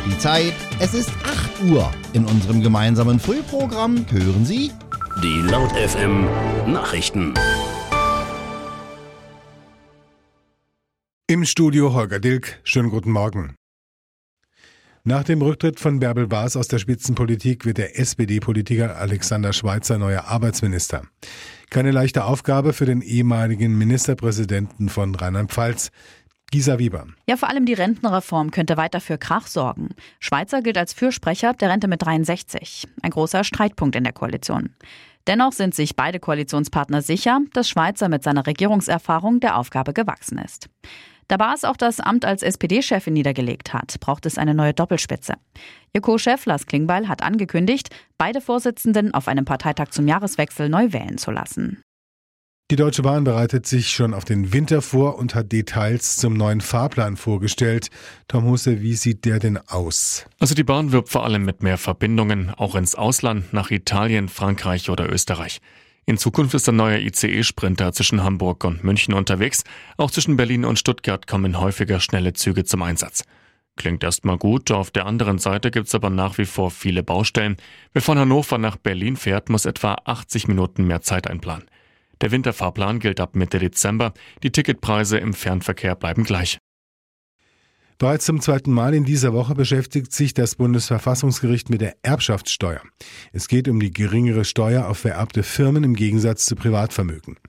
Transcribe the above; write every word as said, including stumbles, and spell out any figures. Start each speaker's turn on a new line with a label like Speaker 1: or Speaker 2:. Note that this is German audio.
Speaker 1: Die Zeit, es ist acht Uhr. In unserem gemeinsamen Frühprogramm hören Sie
Speaker 2: die Laut F M Nachrichten.
Speaker 3: Im Studio Holger Dilk. Schönen guten Morgen. Nach dem Rücktritt von Bärbel Baas aus der Spitzenpolitik wird der S P D-Politiker Alexander Schweitzer neuer Arbeitsminister. Keine leichte Aufgabe für den ehemaligen Ministerpräsidenten von Rheinland-Pfalz. Gisa Wieber.
Speaker 4: Ja, vor allem die Rentenreform könnte weiter für Krach sorgen. Schweitzer gilt als Fürsprecher der Rente mit dreiundsechzig. Ein großer Streitpunkt in der Koalition. Dennoch sind sich beide Koalitionspartner sicher, dass Schweitzer mit seiner Regierungserfahrung der Aufgabe gewachsen ist. Da Baas auch das Amt als S P D-Chefin niedergelegt hat, braucht es eine neue Doppelspitze. Ihr Co-Chef Lars Klingbeil hat angekündigt, beide Vorsitzenden auf einem Parteitag zum Jahreswechsel neu wählen zu lassen.
Speaker 3: Die Deutsche Bahn bereitet sich schon auf den Winter vor und hat Details zum neuen Fahrplan vorgestellt. Tom Husse, wie sieht der denn aus?
Speaker 5: Also die Bahn wirbt vor allem mit mehr Verbindungen, auch ins Ausland, nach Italien, Frankreich oder Österreich. In Zukunft ist ein neuer I C E-Sprinter zwischen Hamburg und München unterwegs. Auch zwischen Berlin und Stuttgart kommen häufiger schnelle Züge zum Einsatz. Klingt erstmal gut, auf der anderen Seite gibt es aber nach wie vor viele Baustellen. Wer von Hannover nach Berlin fährt, muss etwa achtzig Minuten mehr Zeit einplanen. Der Winterfahrplan gilt ab Mitte Dezember. Die Ticketpreise im Fernverkehr bleiben gleich.
Speaker 3: Bereits zum zweiten Mal in dieser Woche beschäftigt sich das Bundesverfassungsgericht mit der Erbschaftssteuer. Es geht um die geringere Steuer auf vererbte Firmen im Gegensatz zu Privatvermögen.